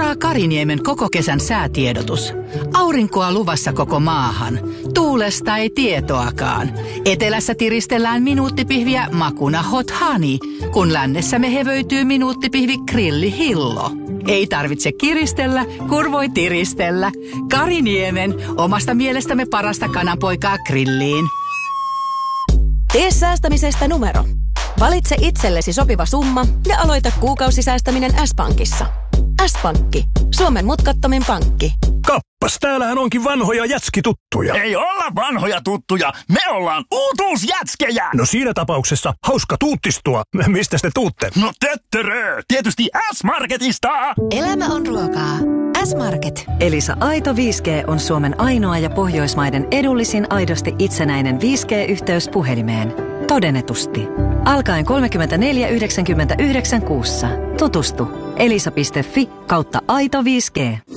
Seuraa Kariniemen koko kesän säätiedotus. Aurinkoa luvassa koko maahan. Tuulesta ei tietoakaan. Etelässä tiristellään minuuttipihviä makuna hot honey, kun lännessä me hevöityy minuuttipihvi grilli hillo. Ei tarvitse kiristellä, kun voi tiristellä. Kariniemen, omasta mielestämme parasta kananpoikaa grilliin. Tee säästämisestä numero. Valitse itsellesi sopiva summa ja aloita kuukausisäästäminen S-Pankissa. S-Pankki, Suomen mutkattomin pankki. Kappas, täällähän onkin vanhoja jätskituttuja. Ei olla vanhoja tuttuja, me ollaan uutuusjätskejä! No siinä tapauksessa hauska tuuttistua. Mistä te tuutte? No töttörö, tietysti S-Marketista! Elämä on ruokaa. S-Market. Elisa Aito 5G on Suomen ainoa ja Pohjoismaiden edullisin aidosti itsenäinen 5G-yhteys puhelimeen. Todennetusti. Alkaen 34,99 kuussa. Tutustu. elisa.fi/aito 5G.